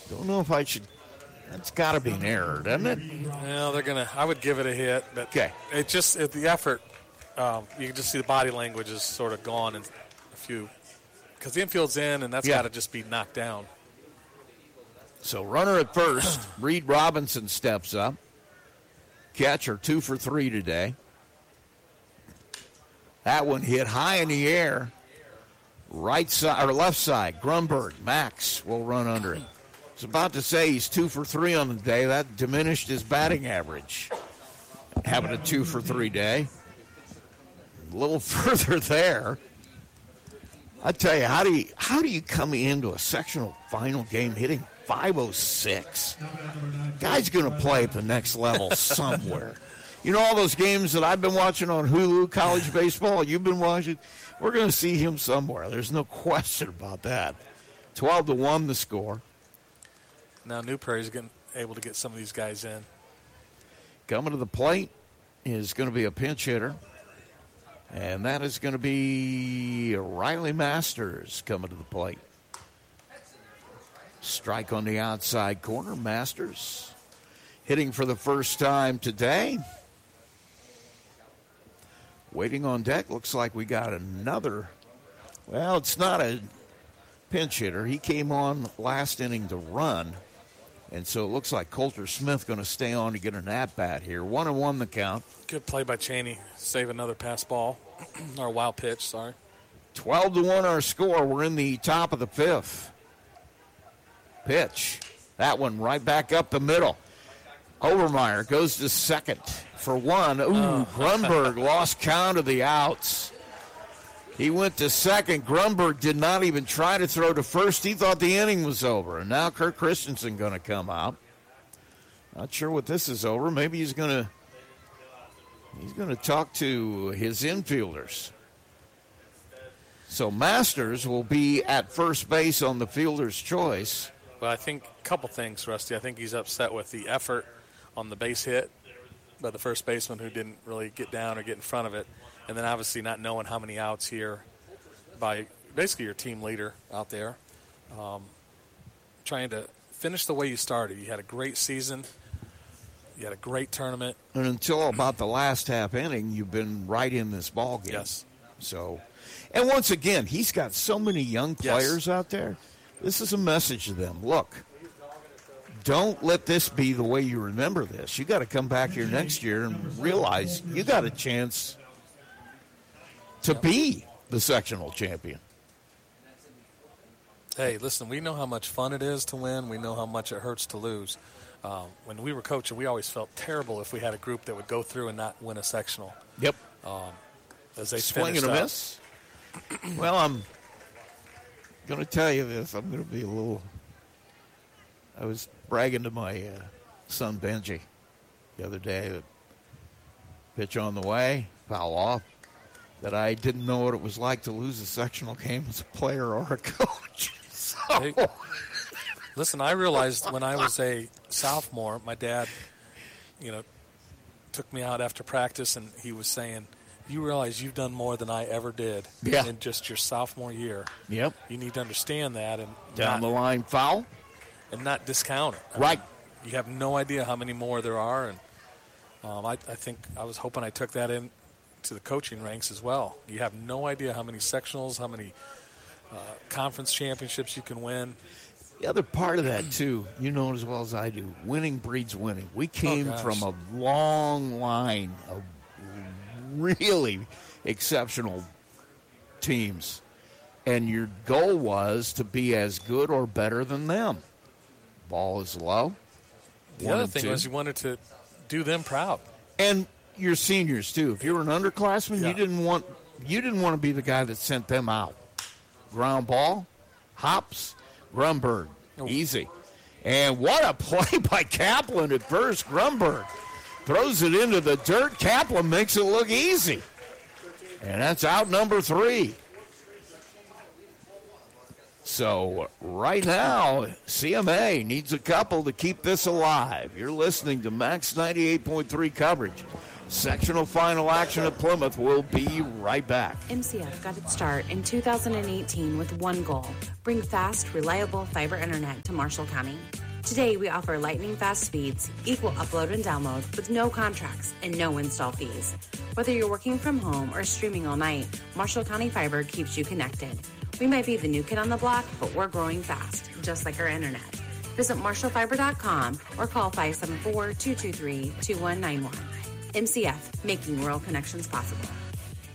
Don't know if I should. That's got to be an error, doesn't it? Well, they're gonna. I would give it a hit, but okay. The effort. You can just see the body language is sort of gone in a few, because the infield's in, and that's got to just be knocked down. So runner at first, Reed Robinson steps up. Catcher 2 for 3 today. That one hit high in the air. Right side or left side, Grunberg, Max will run under it. I was about to say he's 2 for 3 on the day. That diminished his batting average. Having a 2 for 3 day. A little further there. I tell you, how do you come into a sectional final game hitting .506? Guy's going to play at the next level somewhere. You know all those games that I've been watching on Hulu, college baseball, you've been watching? We're going to see him somewhere. There's no question about that. 12-1 the score. Now New Prairie's able to get some of these guys in. Coming to the plate is going to be a pinch hitter. And that is going to be Riley Masters coming to the plate. Strike on the outside corner. Masters hitting for the first time today. Waiting on deck. Looks like we got another. Well, it's not a pinch hitter. He came on last inning to run. And so it looks like Coulter Smith going to stay on to get an at-bat here. 1-1 the count. Good play by Cheney. Save another pass ball. Or wild pitch, sorry. 12-1 our score. We're in the top of the fifth. Pitch. That one right back up the middle. Overmeyer goes to second for one. Ooh, Grunberg lost count of the outs. He went to second. Grunberg did not even try to throw to first. He thought the inning was over. And now Kirk Christensen going to come out. Not sure what this is over. Maybe he's going to talk to his infielders. So Masters will be at first base on the fielder's choice. Well, I think a couple things, Rusty. I think he's upset with the effort on the base hit by the first baseman who didn't really get down or get in front of it. And then obviously not knowing how many outs here by basically your team leader out there. Trying to finish the way you started. You had a great season. You had a great tournament. And until about the last half inning, you've been right in this ball game. Yes. So, and once again, he's got so many young players out there. This is a message to them. Look, don't let this be the way you remember this. You got to come back here next year and realize you got a chance to be the sectional champion. Hey, listen, we know how much fun it is to win. We know how much it hurts to lose. When we were coaching, we always felt terrible if we had a group that would go through and not win a sectional. Yep. As they swing and a miss. Well, I'm going to tell you this. I'm going to be a little. I was bragging to my son Benji the other day that pitch on the way, foul off, that I didn't know what it was like to lose a sectional game as a player or a coach. So. Hey, listen, I realized when I was a sophomore, my dad, took me out after practice, and he was saying, you realize you've done more than I ever did in just your sophomore year. Yep. You need to understand that. And down the line foul. And not discount it. Right. You have no idea how many more there are. And I think I was hoping I took that in to the coaching ranks as well. You have no idea how many sectionals, how many conference championships you can win. The other part of that, too, you know as well as I do, winning breeds winning. We came from a long line of really exceptional teams, and your goal was to be as good or better than them. Ball is low. The other thing was you wanted to do them proud. And your seniors, too. If you were an underclassman, you didn't want to be the guy that sent them out. Ground ball, hops, Grunberg, easy. And what a play by Kaplan at first. Grunberg throws it into the dirt. Kaplan makes it look easy. And that's out number 3. So right now, CMA needs a couple to keep this alive. You're listening to Max 98.3 coverage Sectional final action at Plymouth. We'll be right back. MCF got its start in 2018 with one goal: bring fast, reliable fiber internet to Marshall County. Today, we offer lightning-fast speeds, equal upload and download with no contracts and no install fees. Whether you're working from home or streaming all night, Marshall County Fiber keeps you connected. We might be the new kid on the block, but we're growing fast, just like our internet. Visit marshallfiber.com or call 574-223-2191. MCF, making rural connections possible.